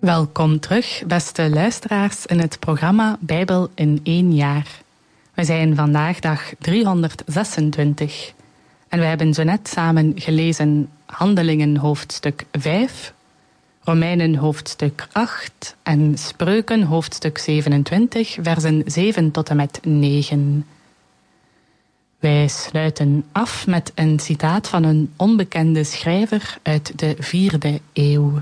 Welkom terug, beste luisteraars, in het programma Bijbel in 1 jaar. We zijn vandaag dag 326 en we hebben zo net samen gelezen Handelingen hoofdstuk 5, Romeinen hoofdstuk 8 en Spreuken hoofdstuk 27, versen 7 tot en met 9. Wij sluiten af met een citaat van een onbekende schrijver uit de 4e eeuw.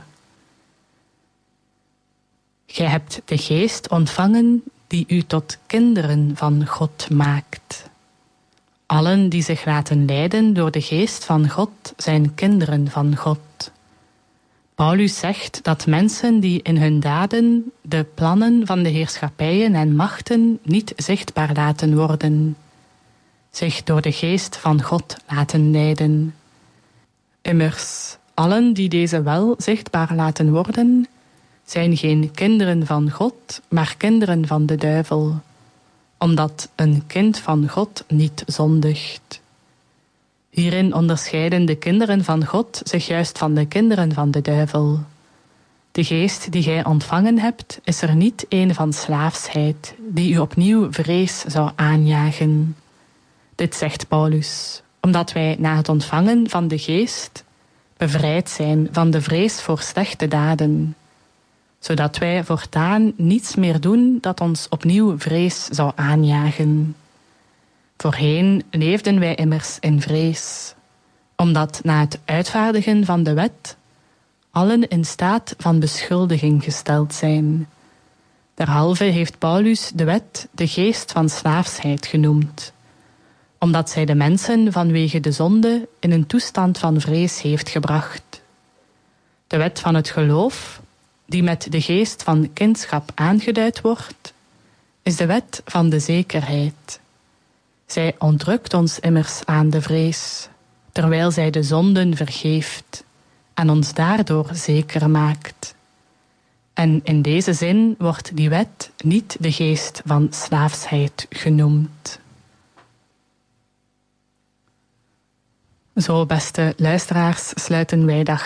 Gij hebt de geest ontvangen die u tot kinderen van God maakt. Allen die zich laten leiden door de geest van God zijn kinderen van God. Paulus zegt dat mensen die in hun daden de plannen van de heerschappijen en machten niet zichtbaar laten worden, zich door de geest van God laten leiden. Immers, allen die deze wel zichtbaar laten worden, zijn geen kinderen van God, maar kinderen van de duivel, omdat een kind van God niet zondigt. Hierin onderscheiden de kinderen van God zich juist van de kinderen van de duivel. De geest die gij ontvangen hebt, is er niet een van slaafsheid, die u opnieuw vrees zou aanjagen. Dit zegt Paulus, omdat wij na het ontvangen van de geest bevrijd zijn van de vrees voor slechte daden, zodat wij voortaan niets meer doen dat ons opnieuw vrees zou aanjagen. Voorheen leefden wij immers in vrees, omdat na het uitvaardigen van de wet allen in staat van beschuldiging gesteld zijn. Derhalve heeft Paulus de wet de geest van slaafsheid genoemd, omdat zij de mensen vanwege de zonde in een toestand van vrees heeft gebracht. De wet van het geloof, die met de geest van kindschap aangeduid wordt, is de wet van de zekerheid. Zij ontrukt ons immers aan de vrees, terwijl zij de zonden vergeeft en ons daardoor zeker maakt. En in deze zin wordt die wet niet de geest van slaafsheid genoemd. Zo, beste luisteraars, sluiten wij dag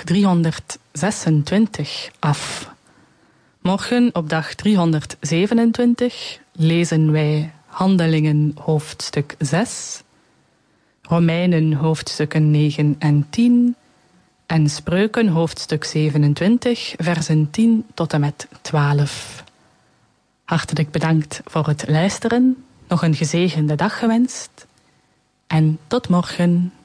326 af. Morgen op dag 327 lezen wij Handelingen hoofdstuk 6, Romeinen hoofdstukken 9 en 10 en Spreuken hoofdstuk 27, versen 10 tot en met 12. Hartelijk bedankt voor het luisteren, nog een gezegende dag gewenst en tot morgen.